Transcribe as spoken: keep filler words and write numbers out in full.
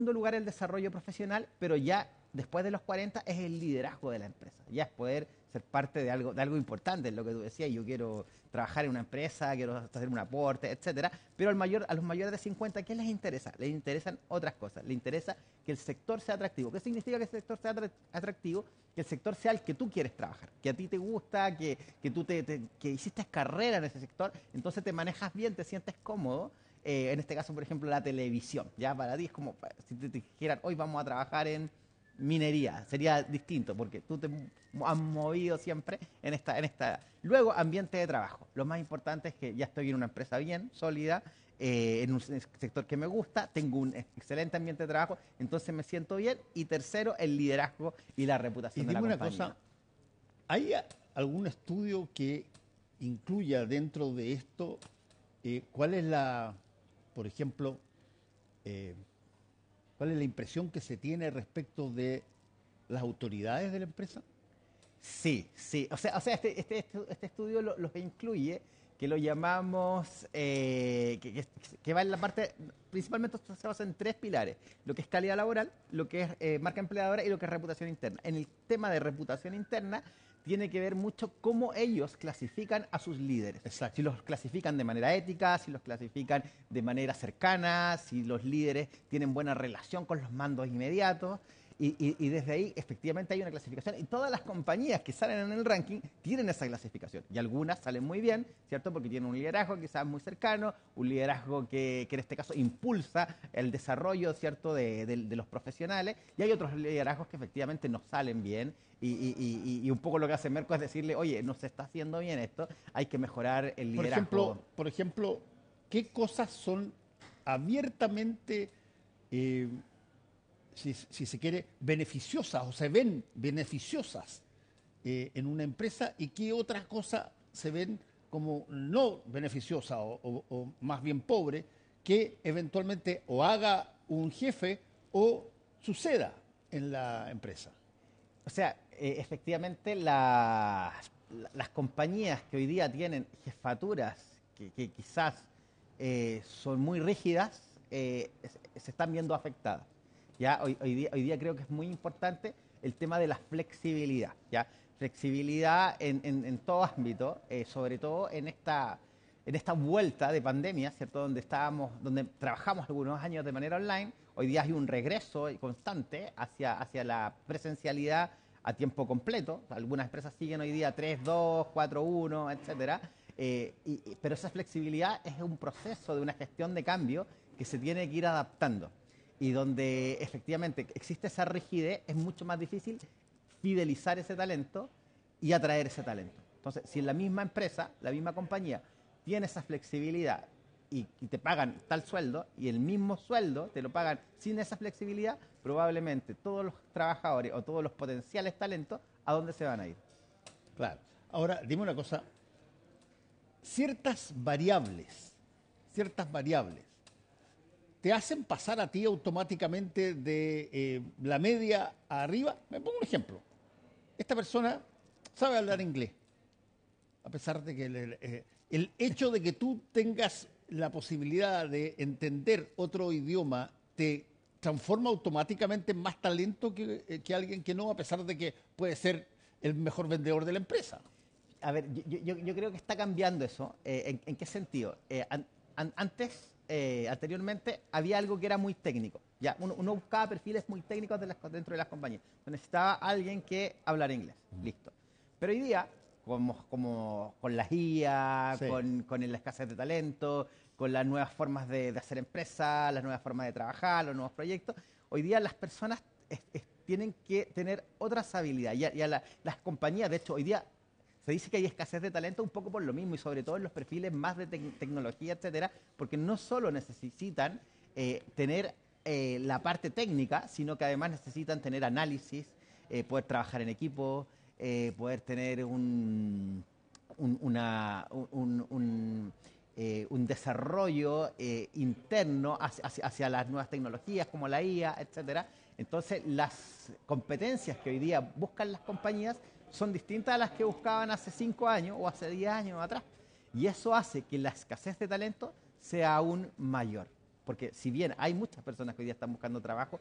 segundo lugar el desarrollo profesional, pero ya después de los cuarenta es el liderazgo de la empresa. Ya es poder ser parte de algo, de algo importante, es lo que tú decías, yo quiero trabajar en una empresa, quiero hacer un aporte, etcétera. Pero al mayor, a los mayores de cincuenta, ¿qué les interesa? Les interesan otras cosas. Les interesa que el sector sea atractivo. ¿Qué significa que el sector sea atractivo? Que el sector sea el que tú quieres trabajar, que a ti te gusta, que, que tú te, te, que hiciste carrera en ese sector, entonces te manejas bien, te sientes cómodo. Eh, en este caso, por ejemplo, la televisión. Ya para ti es como si te, te dijeran, hoy vamos a trabajar en minería. Sería distinto porque tú te has movido siempre en esta, en esta. Luego, ambiente de trabajo. Lo más importante es que ya estoy en una empresa bien, sólida, eh, en un sector que me gusta, tengo un excelente ambiente de trabajo, entonces me siento bien. Y tercero, el liderazgo y la Y reputación de la dime una compañía. cosa, ¿hay algún estudio que incluya dentro de esto eh, cuál es la, por ejemplo, eh, cuál es la impresión que se tiene respecto de las autoridades de la empresa? Sí, sí. O sea, o sea este, este, este estudio lo, lo incluye, que lo llamamos, eh, que, que, que va en la parte, principalmente se basa en tres pilares, lo que es calidad laboral, lo que es eh, marca empleadora y lo que es reputación interna. En el tema de reputación interna tiene que ver mucho cómo ellos clasifican a sus líderes. Si Exacto. los clasifican de manera ética, si los clasifican de manera cercana, si los líderes tienen buena relación con los mandos inmediatos. Y, y, y desde ahí, efectivamente, hay una clasificación. Y todas las compañías que salen en el ranking tienen esa clasificación. Y algunas salen muy bien, ¿cierto? Porque tienen un liderazgo quizás muy cercano, un liderazgo que, que en este caso impulsa el desarrollo, ¿cierto?, de, de, de los profesionales. Y hay otros liderazgos que efectivamente no salen bien. Y, y, y, y un poco lo que hace Merco es decirle, oye, no se está haciendo bien esto, hay que mejorar el Por liderazgo. ejemplo, por ejemplo, ¿qué cosas son abiertamente, eh, si, si se quiere, beneficiosas o se ven beneficiosas eh, en una empresa y qué otras cosas se ven como no beneficiosas o, o- o más bien pobres que eventualmente o haga un jefe o suceda en la empresa? O sea, eh, efectivamente las, las compañías que hoy día tienen jefaturas que, que quizás eh, son muy rígidas, eh, se, se están viendo afectadas. ¿Ya? Hoy, hoy día, hoy día creo que es muy importante el tema de la flexibilidad. ¿Ya? Flexibilidad en, en, en todo ámbito, eh, sobre todo en esta, en esta vuelta de pandemia, ¿cierto? Donde estábamos, donde trabajamos algunos años de manera online, hoy día hay un regreso constante hacia, hacia la presencialidad a tiempo completo. Algunas empresas siguen hoy día tres dos, cuatro uno, etcétera. Eh, y, pero esa flexibilidad es un proceso de una gestión de cambio que se tiene que ir adaptando. Y donde efectivamente existe esa rigidez, es mucho más difícil fidelizar ese talento y atraer ese talento. Entonces, si en la misma empresa, la misma compañía, tiene esa flexibilidad y, y te pagan tal sueldo y el mismo sueldo te lo pagan sin esa flexibilidad, probablemente todos los trabajadores o todos los potenciales talentos, ¿a dónde se van a ir? Claro. Ahora, dime una cosa, ciertas variables, ciertas variables, te hacen pasar a ti automáticamente de eh, la media a arriba. Me pongo un ejemplo. Esta persona sabe hablar inglés, a pesar de que el, eh, el hecho de que tú tengas la posibilidad de entender otro idioma te transforma automáticamente en más talento que, eh, que alguien que no, a pesar de que puede ser el mejor vendedor de la empresa. A ver, yo, yo, yo creo que está cambiando eso. Eh, ¿en, ¿en, qué sentido? Eh, an, an, antes, eh, anteriormente, había algo que era muy técnico. Ya, uno, uno buscaba perfiles muy técnicos de las, dentro de las compañías. Necesitaba alguien que hablara inglés. Listo. Pero hoy día, como, como con las I A, Sí. con, con la escasez de talento, con las nuevas formas de, de hacer empresas, las nuevas formas de trabajar, los nuevos proyectos, hoy día las personas es, es, tienen que tener otras habilidades. Ya, ya la, las compañías, de hecho, hoy día se dice que hay escasez de talento un poco por lo mismo y sobre todo en los perfiles más de te tecnología, etcétera, porque no solo necesitan eh, tener eh, la parte técnica, sino que además necesitan tener análisis, eh, poder trabajar en equipo, eh, poder tener un, un, una, un, un, eh, un desarrollo eh, interno hacia, hacia, hacia, las nuevas tecnologías como la I A, etcétera. Entonces, las competencias que hoy día buscan las compañías son distintas a las que buscaban hace cinco años o hace diez años atrás. Y eso hace que la escasez de talento sea aún mayor. porque si bien hay muchas personas que hoy día están buscando trabajo,